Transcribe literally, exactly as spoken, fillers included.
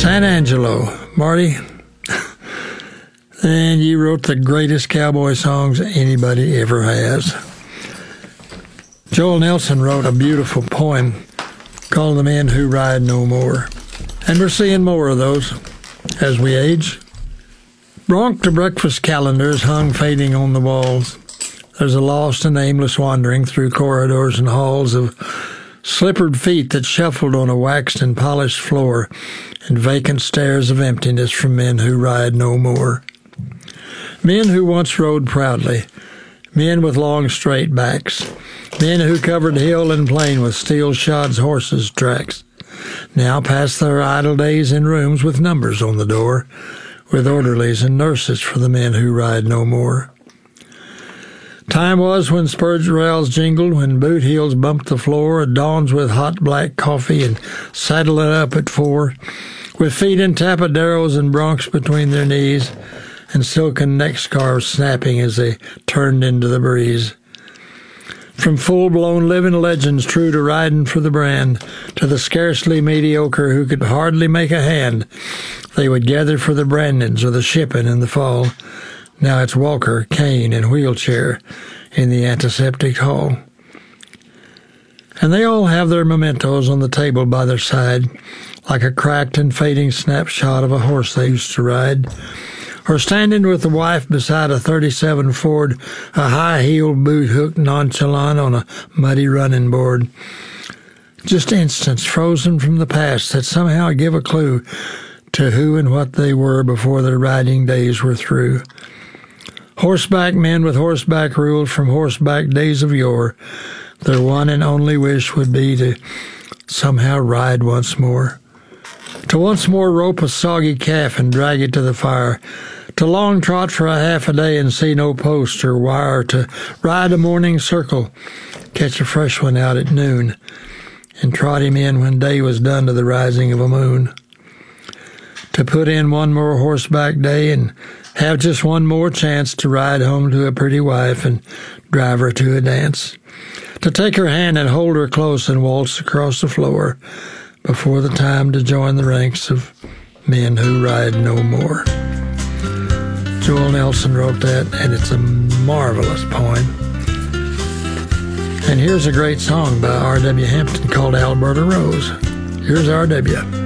San Angelo, Marty, and you wrote the greatest cowboy songs anybody ever has. Joel Nelson wrote a beautiful poem called The Men Who Ride No More, and we're seeing more of those as we age. Bronc to breakfast calendars hung fading on the walls. There's a lost and aimless wandering through corridors and halls of slippered feet that shuffled on a waxed and polished floor, and vacant stares of emptiness from men who ride no more. Men who once rode proudly, men with long straight backs, men who covered hill and plain with steel-shod horses' tracks, now pass their idle days in rooms with numbers on the door, with orderlies and nurses for the men who ride no more. Time was when spurge rails jingled, when boot heels bumped the floor, dawns with hot black coffee and saddling up at four, with feet in tapaderos and broncs between their knees, and silken neck scarves snapping as they turned into the breeze. From full-blown living legends true to riding for the brand, to the scarcely mediocre who could hardly make a hand, they would gather for the brandings or the shipping in the fall. Now it's walker, cane, and wheelchair in the antiseptic hall. And they all have their mementos on the table by their side, like a cracked and fading snapshot of a horse they used to ride, or standing with the wife beside a thirty-seven Ford, a high-heeled boot hooked nonchalant on a muddy running board. Just instants frozen from the past that somehow give a clue to who and what they were before their riding days were through. Horseback men with horseback ruled from horseback days of yore. Their one and only wish would be to somehow ride once more. To once more rope a soggy calf and drag it to the fire. To long trot for a half a day and see no post or wire. To ride a morning circle, catch a fresh one out at noon, and trot him in when day was done to the rising of a moon. To put in one more horseback day and have just one more chance to ride home to a pretty wife and drive her to a dance. To take her hand and hold her close and waltz across the floor before the time to join the ranks of men who ride no more. Joel Nelson wrote that, and it's a marvelous poem. And here's a great song by R W Hampton called Alberta Rose. Here's R W